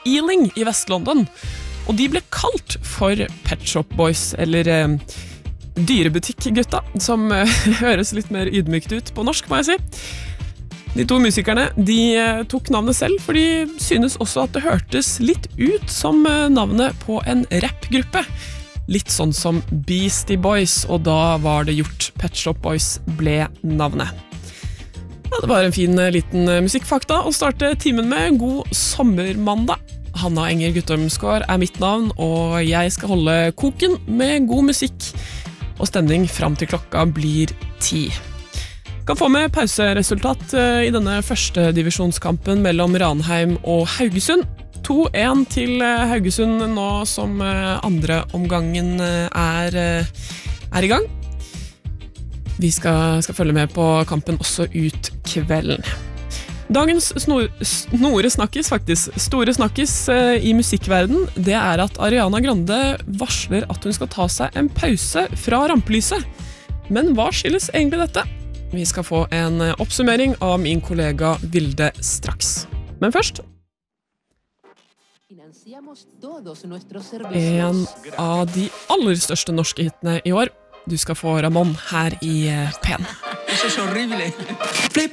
Ealing i Vest-London, og de ble kalt for Pet Shop Boys, eller dyrebutikk-gutta, som høres litt mer ydmykt ut på norsk, må jeg si. De to musikerne, de tok navnet selv, for de synes også at det hørtes litt ut som navnet på en rappgruppe. Litt sånn som Beastie Boys, og da var det gjort. Pet Shop Boys ble navnet. Ja, det var en fin liten musikkfakta å starte timen med. God sommermandag. Hanna Enger Guttormsgaard mitt navn, og jeg skal holde koken med god musikk og stemning frem til klokka blir 10. Kan få med pauseresultat i denne første divisjonskampen mellom Ranheim og Haugesund. 2-1 til Haugesund nå som andre omgangen i gang. Vi skal følge med på kampen også ut kvelden. Dagens store snakkis i musikkverden, det at Ariana Grande varsler at hun skal ta seg en pause fra rampelyset. Men hva skyldes egentlig dette? Vi skal få en oppsummering av min kollega Vilde straks. Men først en av de aller største norske hitene i år. Du skal få Ramón her i P1.